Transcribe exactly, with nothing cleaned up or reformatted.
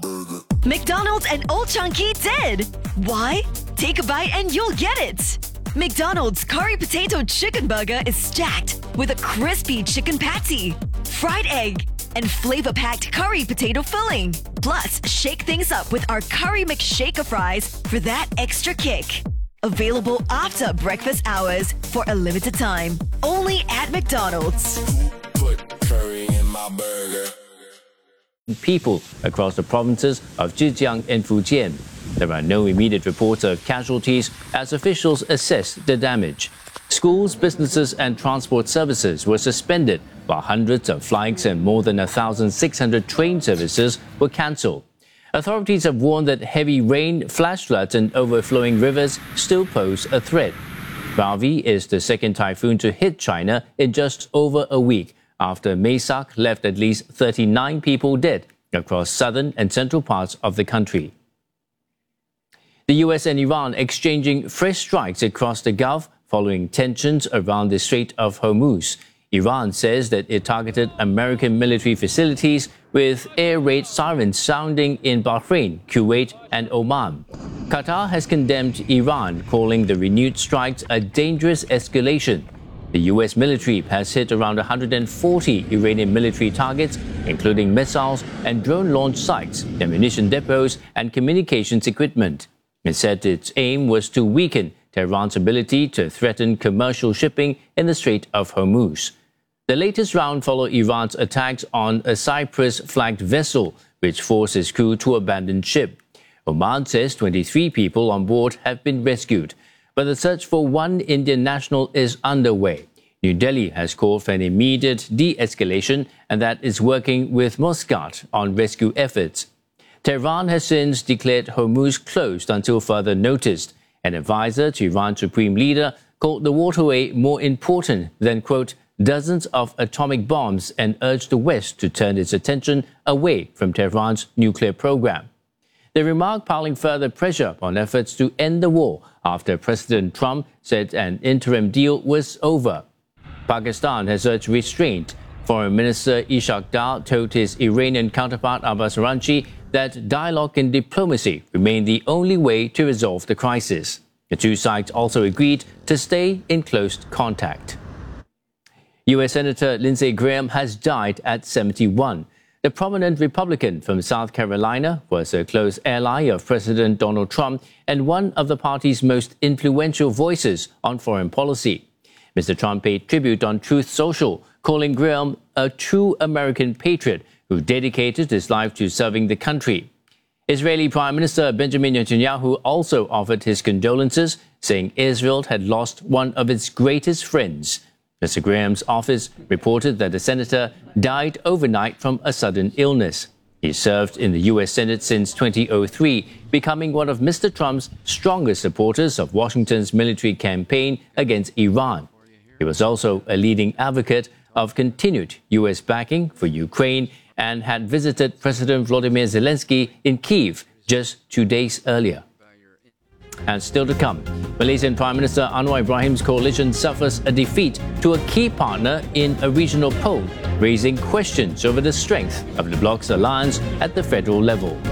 McDonald's and Old Chunky did. Why? Take a bite and you'll get it. McDonald's Curry Potato Chicken Burger is stacked with a crispy chicken patty, fried egg, and flavor-packed curry potato filling. Plus, shake things up with our Curry McShaker fries for that extra kick. Available after breakfast hours for a limited time. Only at McDonald's. Put curry in my burger. People across the provinces of Zhejiang and Fujian. There are no immediate reports of casualties as officials assess the damage. Schools, businesses and transport services were suspended, while hundreds of flights and more than one thousand six hundred train services were cancelled. Authorities have warned that heavy rain, flash floods and overflowing rivers still pose a threat. Ravi is the second typhoon to hit China in just over a week, after Maysak left at least thirty-nine people dead across southern and central parts of the country. The U S and Iran exchanging fresh strikes across the Gulf following tensions around the Strait of Hormuz. Iran says that it targeted American military facilities with air raid sirens sounding in Bahrain, Kuwait and Oman. Qatar has condemned Iran, calling the renewed strikes a dangerous escalation. The U S military has hit around one hundred forty Iranian military targets, including missiles and drone launch sites, ammunition depots and communications equipment. It said its aim was to weaken Tehran's ability to threaten commercial shipping in the Strait of Hormuz. The latest round followed Iran's attacks on a Cyprus-flagged vessel, which forced its crew to abandon ship. Oman says twenty-three people on board have been rescued, but the search for one Indian national is underway. New Delhi has called for an immediate de-escalation and that is working with Muscat on rescue efforts. Tehran has since declared Hormuz closed until further notice. An advisor to Iran's supreme leader called the waterway more important than, quote, dozens of atomic bombs and urged the West to turn its attention away from Tehran's nuclear program. The remark piling further pressure on efforts to end the war after President Trump said an interim deal was over. Pakistan has urged restraint. Foreign Minister Ishaq Dar told his Iranian counterpart Abbas Araghchi that dialogue and diplomacy remain the only way to resolve the crisis. The two sides also agreed to stay in close contact. U S Senator Lindsey Graham has died at seventy-one. The prominent Republican from South Carolina was a close ally of President Donald Trump and one of the party's most influential voices on foreign policy. Mister Trump paid tribute on Truth Social, calling Graham a true American patriot who dedicated his life to serving the country. Israeli Prime Minister Benjamin Netanyahu also offered his condolences, saying Israel had lost one of its greatest friends. Mister Graham's office reported that the senator died overnight from a sudden illness. He served in the U S Senate since two thousand three, becoming one of Mister Trump's strongest supporters of Washington's military campaign against Iran. He was also a leading advocate of continued U S backing for Ukraine and had visited President Volodymyr Zelensky in Kyiv just two days earlier. And still to come, Malaysian Prime Minister Anwar Ibrahim's coalition suffers a defeat to a key partner in a regional poll, raising questions over the strength of the bloc's alliance at the federal level.